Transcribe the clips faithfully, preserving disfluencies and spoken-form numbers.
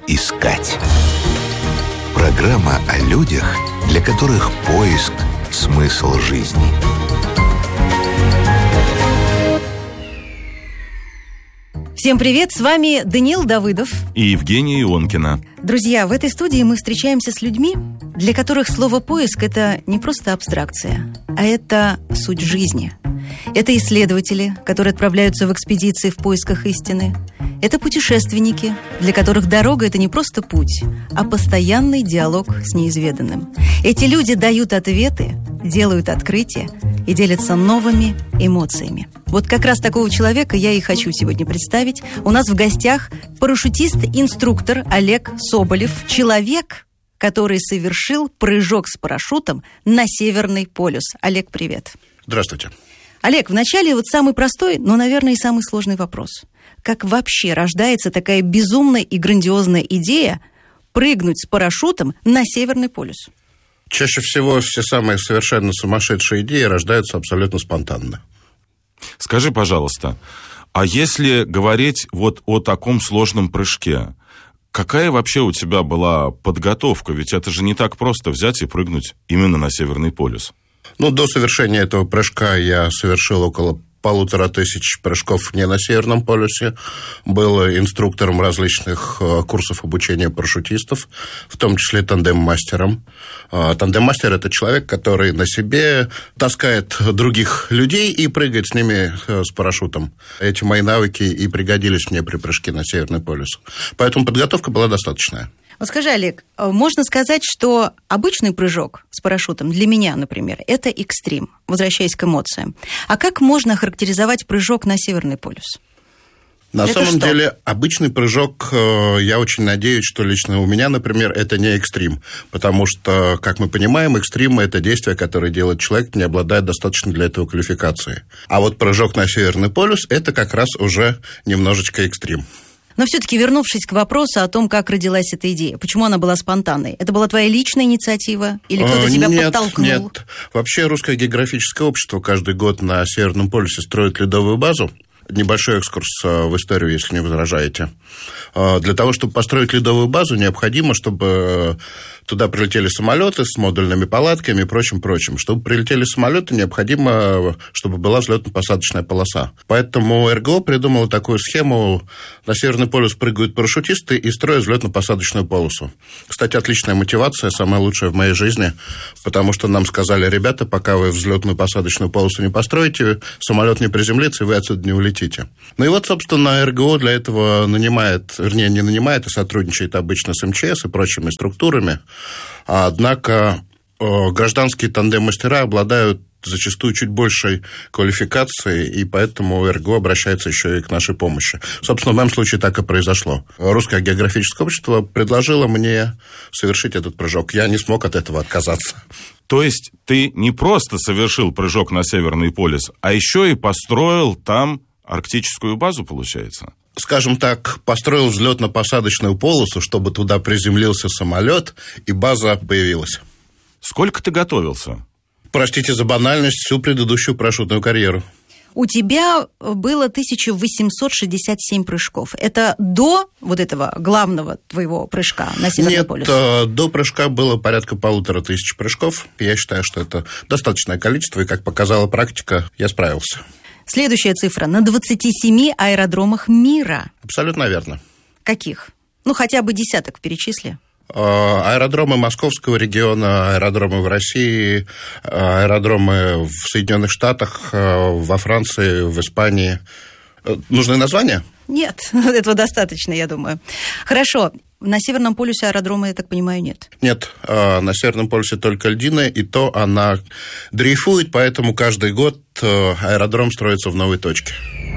искать». Программа о людях, для которых поиск – смысл жизни. Всем привет, с вами Даниил Давыдов и Евгения Ионкина. Друзья, в этой студии мы встречаемся с людьми, для которых слово «поиск» — это не просто абстракция, а это суть жизни. Это исследователи, которые отправляются в экспедиции в поисках истины. Это путешественники, для которых дорога — это не просто путь, а постоянный диалог с неизведанным. Эти люди дают ответы, делают открытия и делятся новыми эмоциями. Вот как раз такого человека я и хочу сегодня представить. У нас в гостях парашютист-инструктор Олег Соболев. Человек, который совершил прыжок с парашютом на Северный полюс. Олег, привет. Здравствуйте. Олег, вначале вот самый простой, но, наверное, и самый сложный вопрос. Как вообще рождается такая безумная и грандиозная идея прыгнуть с парашютом на Северный полюс? Чаще всего все самые совершенно сумасшедшие идеи рождаются абсолютно спонтанно. Скажи, пожалуйста, а если говорить вот о таком сложном прыжке, какая вообще у тебя была подготовка? Ведь это же не так просто взять и прыгнуть именно на Северный полюс. Ну, до совершения этого прыжка я совершил около полутора тысяч прыжков не на Северном полюсе. Был инструктором различных курсов обучения парашютистов, в том числе тандем-мастером. Тандем-мастер – это человек, который на себе таскает других людей и прыгает с ними с парашютом. Эти мои навыки и пригодились мне при прыжке на Северный полюс. Поэтому подготовка была достаточная. Вот скажи, Олег, можно сказать, что обычный прыжок с парашютом для меня, например, это экстрим, возвращаясь к эмоциям. А как можно охарактеризовать прыжок на Северный полюс? На это самом что? деле, обычный прыжок, я очень надеюсь, что лично у меня, например, это не экстрим. Потому что, как мы понимаем, экстрим – это действие, которое делает человек, не обладает достаточно для этого квалификации. А вот прыжок на Северный полюс – это как раз уже немножечко экстрим. Но все-таки, вернувшись к вопросу о том, как родилась эта идея, почему она была спонтанной? Это была твоя личная инициатива? Или кто-то тебя нет, подтолкнул? Нет, вообще Русское географическое общество каждый год на Северном полюсе строит ледовую базу. Небольшой экскурс в историю, если не возражаете. Для того, чтобы построить ледовую базу, необходимо, чтобы туда прилетели самолеты с модульными палатками и прочим-прочим. Чтобы прилетели самолеты, необходимо, чтобы была взлетно-посадочная полоса. Поэтому эр гэ о придумала такую схему. На Северный полюс прыгают парашютисты и строят взлетно-посадочную полосу. Кстати, отличная мотивация, самая лучшая в моей жизни, потому что нам сказали: ребята, пока вы взлетную-посадочную полосу не построите, самолет не приземлится, и вы отсюда не улетите. Ну и вот, собственно, эр гэ о для этого нанимает, вернее, не нанимает, а сотрудничает обычно с эм че эс и прочими структурами. Однако гражданские тандем-мастера обладают зачастую чуть большей квалификацией, и поэтому эр гэ о обращается еще и к нашей помощи. Собственно, в моем случае так и произошло. Русское географическое общество предложило мне совершить этот прыжок. Я не смог от этого отказаться. То есть ты не просто совершил прыжок на Северный полюс, а еще и построил там арктическую базу, получается? Скажем так, построил взлетно-посадочную полосу, чтобы туда приземлился самолет, и база появилась. Сколько ты готовился? Простите за банальность, всю предыдущую парашютную карьеру. У тебя было тысяча восемьсот шестьдесят семь прыжков. Это до вот этого главного твоего прыжка на Северный полюс? Нет, до прыжка было порядка полутора тысяч прыжков. Я считаю, что это достаточное количество, и, как показала практика, я справился. Следующая цифра. На двадцати семи аэродромах мира. Абсолютно верно. Каких? Ну, хотя бы десяток перечисли. Аэродромы Московского региона, аэродромы в России, аэродромы в Соединенных Штатах, во Франции, в Испании. Нужны названия? Нет, этого достаточно, я думаю. Хорошо. На Северном полюсе аэродрома, я так понимаю, нет? Нет, на Северном полюсе только льдина, и то она дрейфует, поэтому каждый год аэродром строится в новой точке.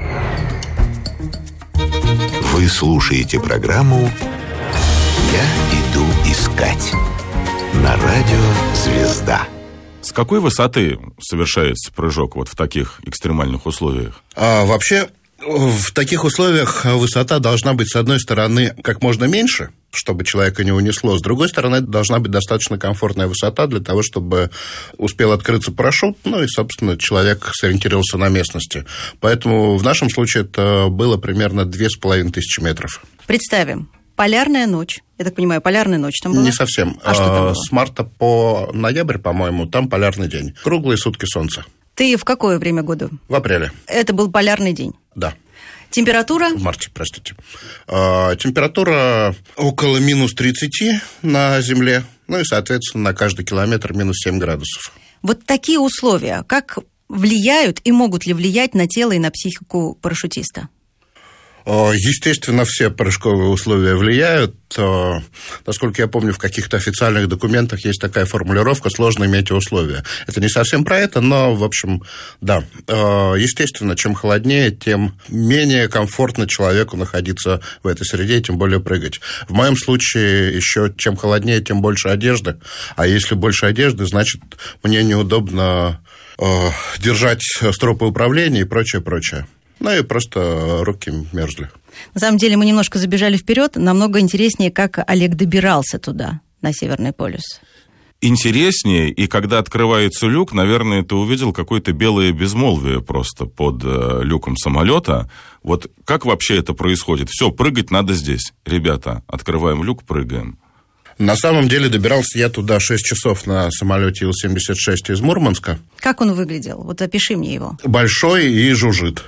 Вы слушаете программу «Я иду искать» на радио «Звезда». С какой высоты совершается прыжок вот в таких экстремальных условиях? А, вообще, в таких условиях высота должна быть, с одной стороны, как можно меньше, чтобы человека не унесло. С другой стороны, должна быть достаточно комфортная высота для того, чтобы успел открыться парашют, ну и, собственно, человек сориентировался на местности. Поэтому в нашем случае это было примерно две с половиной тысячи метров. Представим, полярная ночь. Я так понимаю, полярная ночь там была? Не совсем. А что там было? С марта по ноябрь, по-моему, там полярный день. Круглые сутки солнца. Ты в какое время года? В апреле. Это был полярный день? Да. Температура? В марте, простите. А, температура около минус тридцати на Земле. Ну и, соответственно, на каждый километр минус семь градусов. Вот такие условия, как влияют и могут ли влиять на тело и на психику парашютиста? Естественно, все прыжковые условия влияют. Насколько я помню, в каких-то официальных документах есть такая формулировка «сложные метеоусловия». Это не совсем про это, но, в общем, да. Естественно, чем холоднее, тем менее комфортно человеку находиться в этой среде, и тем более прыгать. В моем случае еще чем холоднее, тем больше одежды. А если больше одежды, значит, мне неудобно держать стропы управления и прочее, прочее. Ну и просто руки мерзли. На самом деле мы немножко забежали вперед. Намного интереснее, как Олег добирался туда, на Северный полюс. Интереснее, и когда открывается люк, наверное, ты увидел какое-то белое безмолвие просто под э, люком самолета. Вот как вообще это происходит? Все, прыгать надо здесь. Ребята, открываем люк, прыгаем. На самом деле добирался я туда шесть часов на самолете Ил семьдесят шесть из Мурманска. Как он выглядел? Вот опиши мне его. Большой и жужжит.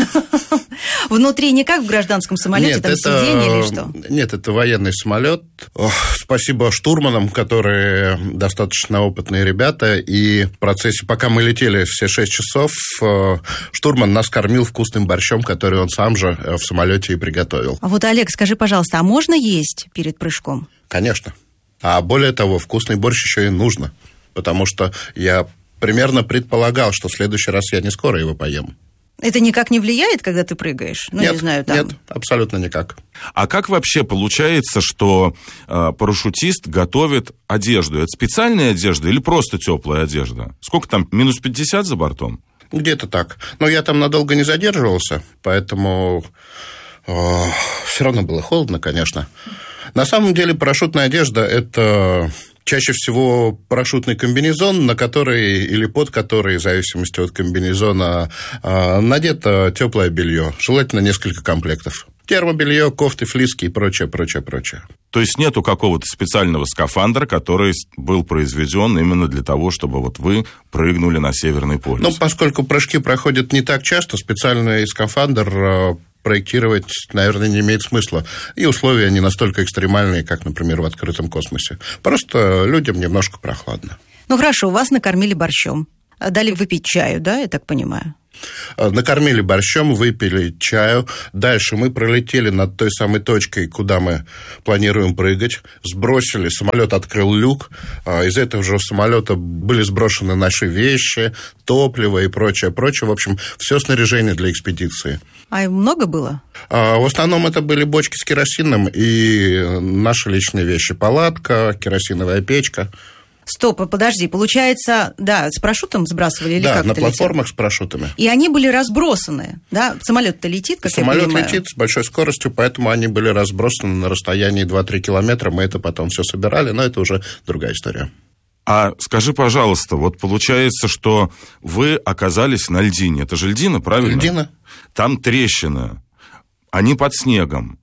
Внутри не как в гражданском самолете, нет, там это, сиденье или что? Нет, это военный самолет. Ох, спасибо штурманам, которые достаточно опытные ребята. И в процессе, пока мы летели все шесть часов, штурман нас кормил вкусным борщом, который он сам же в самолете и приготовил. А вот, Олег, скажи, пожалуйста, а можно есть перед прыжком? Конечно. А более того, вкусный борщ еще и нужно. Потому что я примерно предполагал, что в следующий раз я не скоро его поем. Это никак не влияет, когда ты прыгаешь? Ну, нет, не знаю, там... нет, абсолютно никак. А как вообще получается, что э, парашютист готовит одежду? Это специальная одежда или просто теплая одежда? Сколько там, минус пятьдесят за бортом? Где-то так. Но я там надолго не задерживался, поэтому э, все равно было холодно, конечно. На самом деле парашютная одежда – это чаще всего парашютный комбинезон, на который или под который, в зависимости от комбинезона, надето теплое белье. Желательно несколько комплектов. Термобелье, кофты, флиски и прочее, прочее, прочее. То есть нету какого-то специального скафандра, который был произведен именно для того, чтобы вот вы прыгнули на Северный полюс? Ну, поскольку прыжки проходят не так часто, специальный скафандр проектировать, наверное, не имеет смысла. И условия не настолько экстремальные, как, например, в открытом космосе. Просто людям немножко прохладно. Ну, хорошо, вас накормили борщом. Дали выпить чаю, да, я так понимаю? Накормили борщом, выпили чаю. Дальше мы пролетели над той самой точкой, куда мы планируем прыгать. Сбросили, самолет открыл люк. Из этого же самолета были сброшены наши вещи, топливо и прочее, прочее. В общем, все снаряжение для экспедиции. А много было? В основном это были бочки с керосином и наши личные вещи. Палатка, керосиновая печка. Стоп, подожди, получается, да, с парашютом сбрасывали или да, как на это платформах летело? с парашютами. И они были разбросаны, да? Самолет-то летит, как Самолет я понимаю. летит с большой скоростью, поэтому они были разбросаны на расстоянии два-три километра. Мы это потом все собирали, но это уже другая история. А скажи, пожалуйста, вот получается, что вы оказались на льдине. Это же льдина, правильно? Льдина. Там трещины, они под снегом.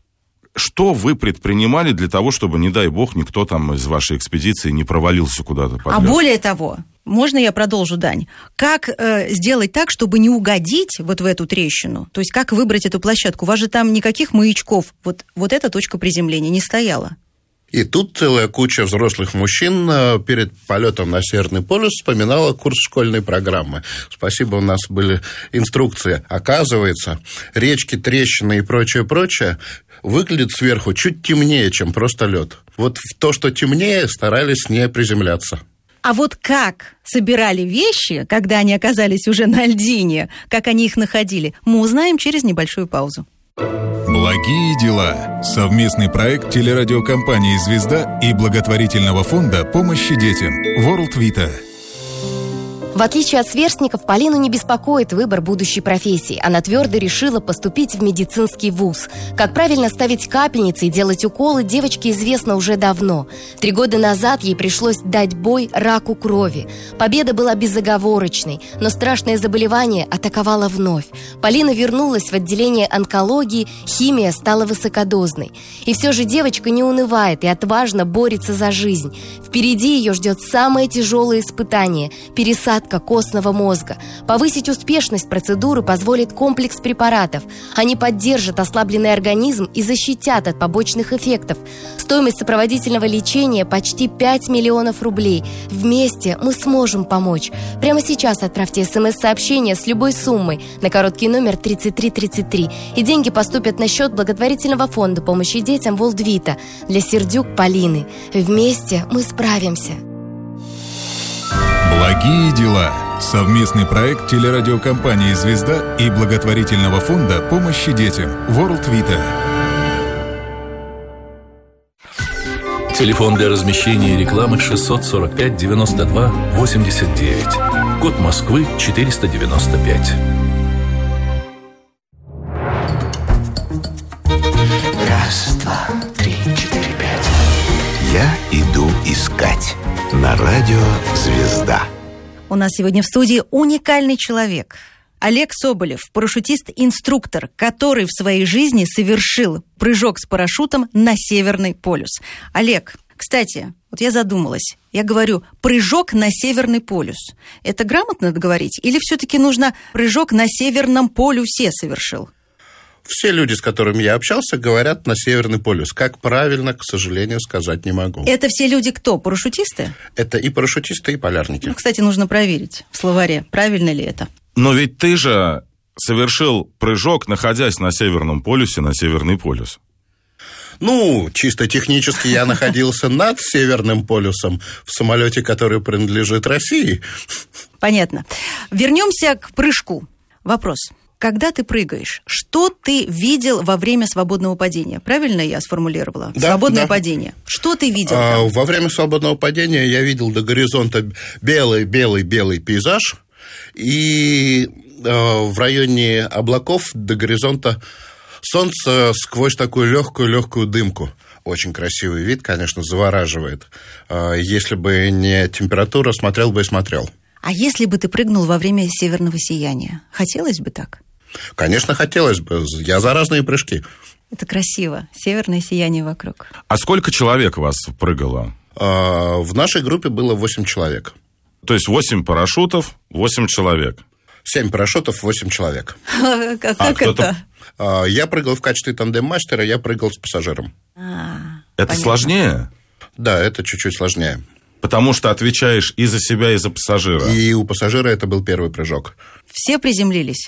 Что вы предпринимали для того, чтобы, не дай бог, никто там из вашей экспедиции не провалился куда-то под лед? А более того, можно я продолжу, Дань? Как э, сделать так, чтобы не угодить вот в эту трещину? То есть как выбрать эту площадку? У вас же там никаких маячков. Вот, вот эта точка приземления не стояла. И тут целая куча взрослых мужчин перед полетом на Северный полюс вспоминала курс школьной программы. Спасибо, у нас были инструкции. Оказывается, речки, трещины и прочее-прочее выглядят сверху чуть темнее, чем просто лед. Вот в то, что темнее, старались не приземляться. А вот как собирали вещи, когда они оказались уже на льдине, как они их находили, мы узнаем через небольшую паузу. Благие дела. Совместный проект телерадиокомпании «Звезда» и благотворительного фонда помощи детям World Vita. В отличие от сверстников, Полину не беспокоит выбор будущей профессии. Она твердо решила поступить в медицинский вуз. Как правильно ставить капельницы и делать уколы, девочке известно уже давно. Три года назад ей пришлось дать бой раку крови. Победа была безоговорочной, но страшное заболевание атаковало вновь. Полина вернулась в отделение онкологии, химия стала высокодозной. И все же девочка не унывает и отважно борется за жизнь. Впереди ее ждет самое тяжелое испытание – пересадка костного мозга. Повысить успешность процедуры позволит комплекс препаратов. Они поддержат ослабленный организм и защитят от побочных эффектов. Стоимость сопроводительного лечения почти пять миллионов рублей. Вместе мы сможем помочь. Прямо сейчас отправьте смс-сообщение с любой суммой на короткий номер тридцать три тридцать три, и деньги поступят на счет благотворительного фонда помощи детям World Vita для Сердюк Полины. Вместе мы справимся. Благие дела. Совместный проект телерадиокомпании «Звезда» и благотворительного фонда помощи детям World Vita. Телефон для размещения рекламы шестьсот сорок пять девяносто два восемьдесят девять. Код Москвы четыреста девяносто пять. Раз, два, три, четыре, пять. Я иду искать. На радио «Звезда». У нас сегодня в студии уникальный человек. Олег Соболев, парашютист-инструктор, который в своей жизни совершил прыжок с парашютом на Северный полюс. Олег, кстати, вот я задумалась. Я говорю, прыжок на Северный полюс. Это грамотно говорить? Или все-таки нужно прыжок на Северном полюсе совершил? Все люди, с которыми я общался, говорят на Северный полюс. Как правильно, к сожалению, сказать не могу. Это все люди кто? Парашютисты? Это и парашютисты, и полярники. Ну, кстати, нужно проверить в словаре, правильно ли это. Но ведь ты же совершил прыжок, находясь на Северном полюсе, на Северный полюс. Ну, чисто технически я находился над Северным полюсом в самолете, который принадлежит России. Понятно. Вернемся к прыжку. Вопрос. Когда ты прыгаешь, что ты видел во время свободного падения? Правильно я сформулировала? Да, Свободное да. падение. Что ты видел А, там? во время свободного падения я видел до горизонта белый-белый-белый пейзаж, и а, в районе облаков до горизонта солнце сквозь такую легкую-легкую дымку. Очень красивый вид, конечно, завораживает. А, если бы не температура, смотрел бы и смотрел. А если бы ты прыгнул во время северного сияния? Хотелось бы так? Конечно, хотелось бы. Я за разные прыжки. Это красиво. Северное сияние вокруг. А сколько человек у вас прыгало? А, в нашей группе было восемь человек. То есть восемь парашютов, восемь человек. Семь парашютов, восемь человек. Как А, это? А, я прыгал в качестве тандем-мастера, я прыгал с пассажиром. Это сложнее? Да, это чуть-чуть сложнее. Потому что отвечаешь и за себя, и за пассажира. И у пассажира это был первый прыжок. Все приземлились?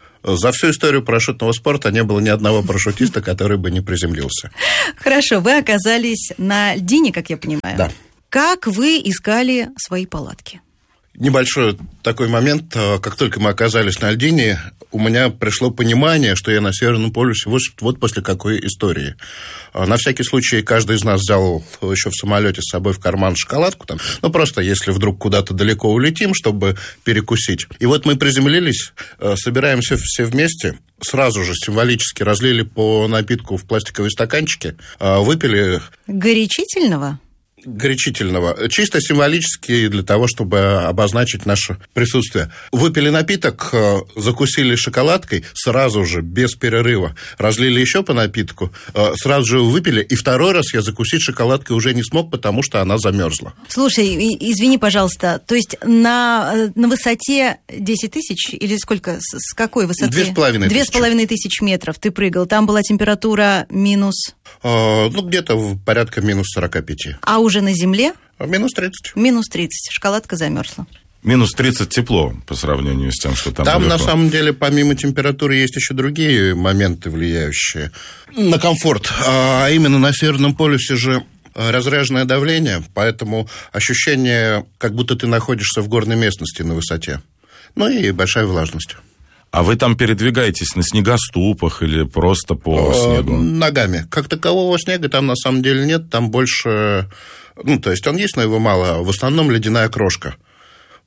За всю историю парашютного спорта не было ни одного парашютиста, который бы не приземлился. Хорошо, вы оказались на льдине, как я понимаю. Да. Как вы искали свои палатки? Небольшой такой момент. Как только мы оказались на льдине, у меня пришло понимание, что я на Северном полюсе вот, вот после какой истории. На всякий случай каждый из нас взял еще в самолете с собой в карман шоколадку. Там, ну, просто если вдруг куда-то далеко улетим, чтобы перекусить. И вот мы приземлились, собираемся все вместе. Сразу же символически разлили по напитку в пластиковые стаканчики, выпили... Горячительного? Горячительного. Чисто символически для того, чтобы обозначить наше присутствие. Выпили напиток, закусили шоколадкой, сразу же, без перерыва. Разлили еще по напитку, сразу же выпили. И второй раз я закусить шоколадкой уже не смог, потому что она замерзла. Слушай, извини, пожалуйста, то есть на, на высоте десять тысяч или сколько? С, с какой высоты? Две с половиной тысячи. Две с половиной тысячи метров ты прыгал. Там была температура минус... А, ну, где-то порядка минус сорок пять. А уже на земле? Минус тридцать. Минус тридцать. Шоколадка замерзла. Минус тридцать тепло по сравнению с тем, что там Там, далеко. на самом деле, помимо температуры, есть еще другие моменты, влияющие на комфорт. А именно на Северном полюсе же разряженное давление, поэтому ощущение, как будто ты находишься в горной местности на высоте. Ну и большая влажность. А вы там передвигаетесь на снегоступах или просто по Э, снегу? Ногами. Как такового снега там на самом деле нет, там больше... Ну, то есть он есть, но его мало. В основном ледяная крошка.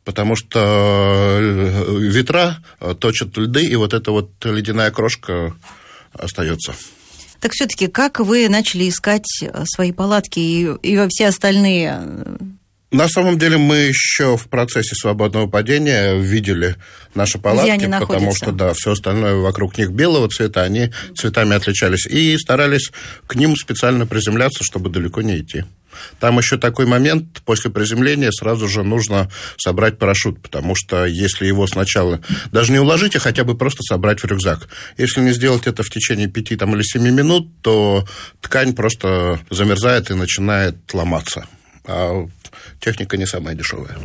потому что ветра точат льды, и вот эта вот ледяная крошка остается. Так все-таки как вы начали искать свои палатки и, и все остальные? На самом деле мы еще в процессе свободного падения видели наши палатки, потому что, да, все остальное вокруг них белого цвета, они цветами отличались, и старались к ним специально приземляться, чтобы далеко не идти. Там еще такой момент, после приземления сразу же нужно собрать парашют, потому что если его сначала даже не уложить, а хотя бы просто собрать в рюкзак. Если не сделать это в течение пяти там, или семи минут, то ткань просто замерзает и начинает ломаться. А техника не самая дешевая.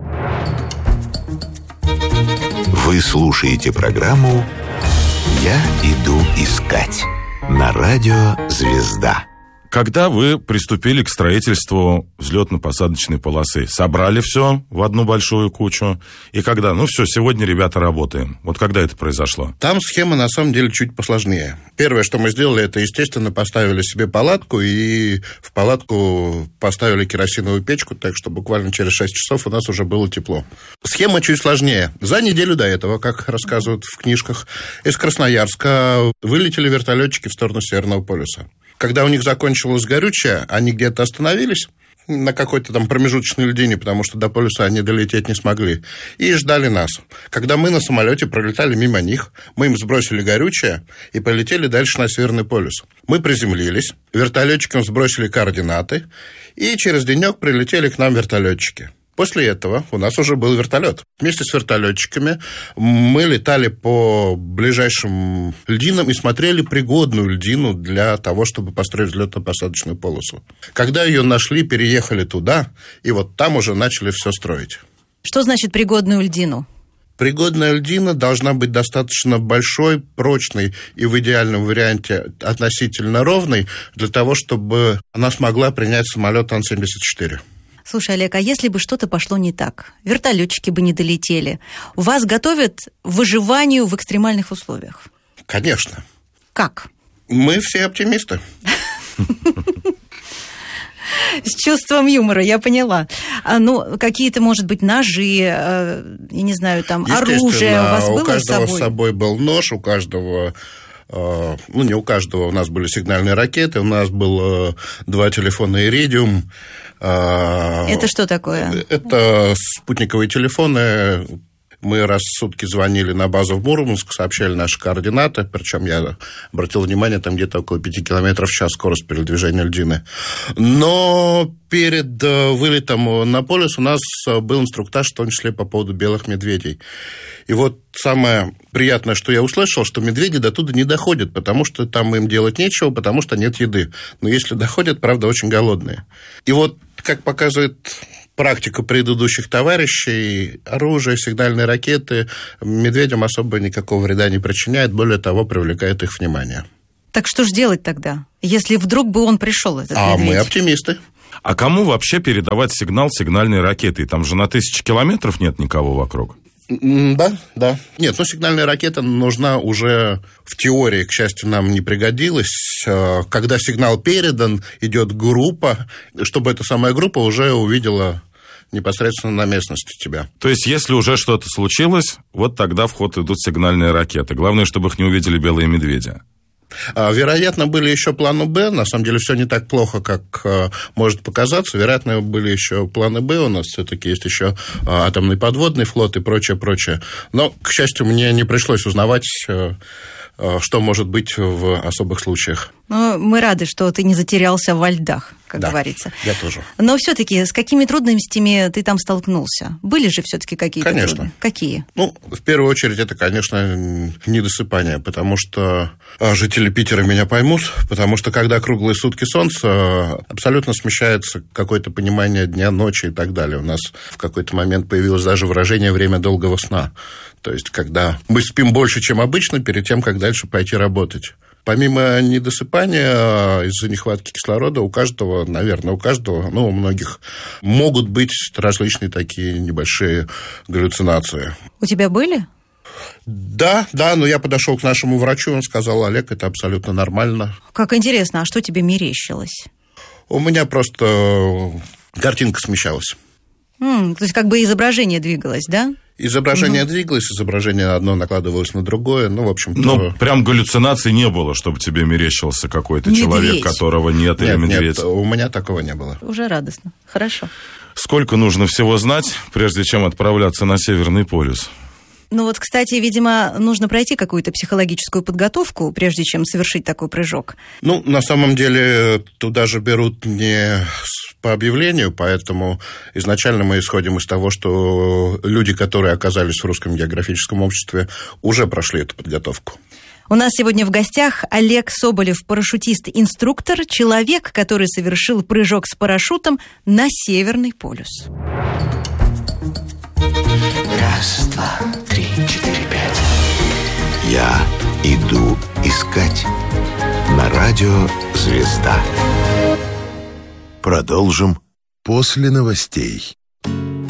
Вы слушаете программу «Я иду искать» на радио «Звезда». Когда вы приступили к строительству взлетно-посадочной полосы, собрали все в одну большую кучу, и когда, ну все, сегодня, ребята, работаем. Вот когда это произошло? Там схема, на самом деле, чуть посложнее. Первое, что мы сделали, это, естественно, поставили себе палатку, и в палатку поставили керосиновую печку, так что буквально через шесть часов у нас уже было тепло. Схема чуть сложнее. За неделю до этого, как рассказывают в книжках, из Красноярска вылетели вертолетчики в сторону Северного полюса. Когда у них закончилось горючее, они где-то остановились на какой-то там промежуточной льдине, потому что до полюса они долететь не смогли, и ждали нас. Когда мы на самолете пролетали мимо них, мы им сбросили горючее и полетели дальше на Северный полюс. Мы приземлились, вертолетчикам сбросили координаты, и через денек прилетели к нам вертолетчики. После этого у нас уже был вертолет. Вместе с вертолетчиками мы летали по ближайшим льдинам и смотрели пригодную льдину для того, чтобы построить взлетно-посадочную полосу. Когда ее нашли, переехали туда, и вот там уже начали все строить. Что значит пригодную льдину? Пригодная льдина должна быть достаточно большой, прочной и в идеальном варианте относительно ровной, для того, чтобы она смогла принять самолет Ан семьдесят четыре. Слушай, Олег, а если бы что-то пошло не так? Вертолетчики бы не долетели. Вас готовят к выживанию в экстремальных условиях? Конечно. Как? Мы все оптимисты. С чувством юмора, я поняла. А, ну, какие-то, может быть, ножи, я не знаю, там, оружие у вас было с собой? У каждого с собой был нож, у каждого... Ну, не у каждого. У нас были сигнальные ракеты, у нас было два телефона «Иридиум». Это что такое? Это спутниковые телефоны. Мы раз в сутки звонили на базу в Мурманск, сообщали наши координаты, причем я обратил внимание, там где-то около пяти километров в час скорость передвижения льдины. Но перед вылетом на полюс у нас был инструктаж, в том числе по поводу белых медведей. И вот самое приятное, что я услышал, что медведи до туда не доходят, потому что там им делать нечего, потому что нет еды. Но если доходят, правда, очень голодные. И вот, как показывает практика предыдущих товарищей, оружие, сигнальные ракеты медведям особо никакого вреда не причиняет, более того, привлекает их внимание. Так что же делать тогда, если вдруг бы он пришел, этот а медведь? А мы оптимисты. А кому вообще передавать сигнал сигнальной ракетой? Там же на тысячи километров нет никого вокруг. Да, да. Нет, ну, сигнальная ракета нужна уже в теории, к счастью, нам не пригодилась. Когда сигнал передан, идет группа, чтобы эта самая группа уже увидела непосредственно на местности тебя. То есть, если уже что-то случилось, вот тогда в ход идут сигнальные ракеты. Главное, чтобы их не увидели белые медведи. Вероятно, были еще планы «Б». На самом деле, все не так плохо, как может показаться. Вероятно, были еще планы «Б». У нас все-таки есть еще атомный подводный флот и прочее, прочее. Но, к счастью, мне не пришлось узнавать, что может быть в особых случаях. Ну, мы рады, что ты не затерялся во льдах, как да, говорится. Я тоже. Но все-таки с какими трудностями ты там столкнулся? Были же все-таки какие-то Конечно. трудности? Какие? Ну, в первую очередь, это, конечно, недосыпание, потому что жители Питера меня поймут, потому что когда круглые сутки солнца, абсолютно смещается какое-то понимание дня, ночи и так далее. У нас в какой-то момент появилось даже выражение «время долгого сна». То есть, когда мы спим больше, чем обычно, перед тем, как дальше пойти работать. Помимо недосыпания, из-за нехватки кислорода, у каждого, наверное, у каждого, ну, у многих могут быть различные такие небольшие галлюцинации. У тебя были? Да, да, но я подошел к нашему врачу, он сказал: Олег, это абсолютно нормально. Как интересно, а что тебе мерещилось? У меня просто картинка смещалась. М, то есть как бы изображение двигалось, да? Изображение угу. двигалось, изображение одно накладывалось на другое, ну, в общем-то... Ну, прям галлюцинаций не было, чтобы тебе мерещился какой-то медведь. Человек, которого нет, нет, или медведь? Нет, у меня такого не было. Уже радостно, хорошо. Сколько нужно всего знать, прежде чем отправляться на Северный полюс? Ну вот, кстати, видимо, нужно пройти какую-то психологическую подготовку, прежде чем совершить такой прыжок. Ну, на самом деле, туда же берут не по объявлению, поэтому изначально мы исходим из того, что люди, которые оказались в Русском географическом обществе, уже прошли эту подготовку. У нас сегодня в гостях Олег Соболев, парашютист-инструктор, человек, который совершил прыжок с парашютом на Северный полюс. Раз, два, три, четыре, пять. Я иду искать. На радио «Звезда». Продолжим после новостей.